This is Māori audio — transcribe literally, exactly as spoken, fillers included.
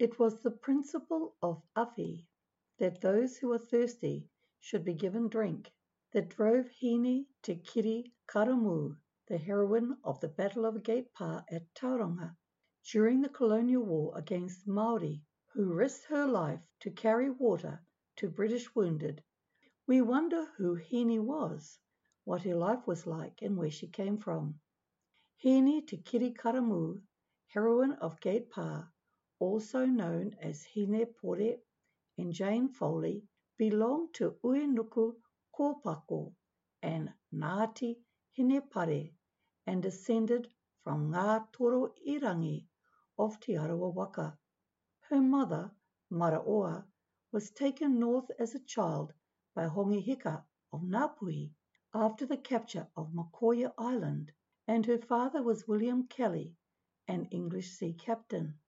It was the principle of Afi that those who were thirsty should be given drink that drove Hine Te Kiri Karamu, the heroine of the Battle of Gate Pa at Tauranga, during the colonial war against Maori, who risked her life to carry water to British wounded. We wonder who Hine was, what her life was like, and where she came from. Hine Te Kiri Karamu, heroine of Gate Pa, also known as Hine Pore and Jane Foley, belonged to Uenuku Kōpako and Ngāti Hinepare and descended from Ngā Toro Irangi of Te Arawa Waka. Her mother, Maraoa, was taken north as a child by Hongi Hika of Ngāpuhi after the capture of Mokoia Island, and her father was William Kelly, an English sea captain.